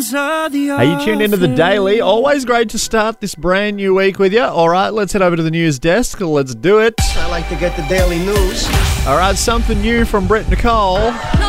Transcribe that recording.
Are you tuned into the Daily? Always great to start this brand new week with you. All right, let's head over to the news desk. Let's do it. I like to get the daily news. All right, something new from Brett Nicole.